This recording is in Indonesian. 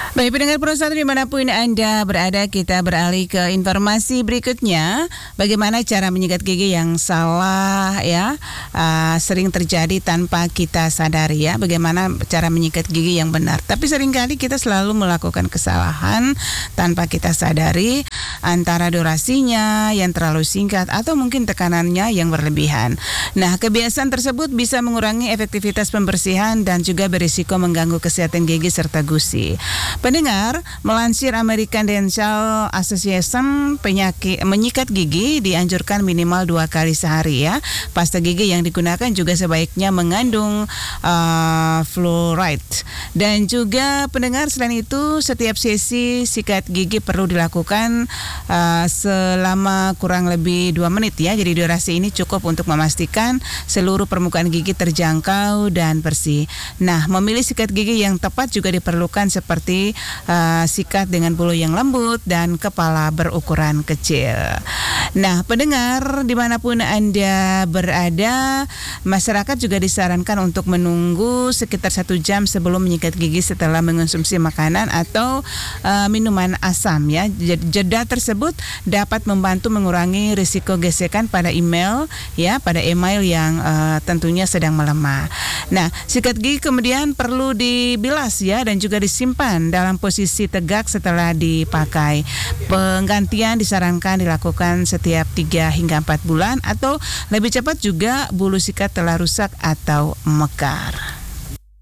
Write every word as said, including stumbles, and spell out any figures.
Baik pendengar Pro satu dimanapun Anda berada, kita beralih ke informasi berikutnya. Bagaimana cara menyikat gigi yang salah ya, uh, sering terjadi tanpa kita sadari ya. Bagaimana cara menyikat gigi yang benar. Tapi seringkali kita selalu melakukan kesalahan tanpa kita sadari, antara durasinya yang terlalu singkat atau mungkin tekanannya yang berlebihan. Nah, kebiasaan tersebut bisa mengurangi efektivitas pembersihan dan juga berisiko mengganggu kesehatan gigi serta gusi. Pendengar, melansir American Dental Association, penyakit menyikat gigi dianjurkan minimal dua kali sehari ya. Pasta gigi yang digunakan juga sebaiknya mengandung uh, fluoride. Dan juga pendengar, selain itu setiap sesi sikat gigi perlu dilakukan uh, selama kurang lebih dua menit ya. Jadi durasi ini cukup untuk memastikan seluruh permukaan gigi terjangkau dan bersih. Nah, memilih sikat gigi yang tepat juga diperlukan seperti uh, sikat dengan bulu yang lembut dan kepala berukuran kecil. Nah, pendengar dimanapun Anda berada, masyarakat juga disarankan untuk menunggu sekitar satu jam sebelum menyikat gigi setelah mengonsumsi makanan atau uh, minuman asam ya. Jeda tersebut dapat membantu mengurangi risiko gesekan pada email ya, pada email yang uh, tentunya sedang melemah. Nah, sikat gigi kemudian perlu dibilas ya dan juga disimpan dalam posisi tegak setelah dipakai. Penggantian disarankan dilakukan setiap tiga hingga empat bulan atau lebih cepat juga bulu sikat telah rusak atau mekar.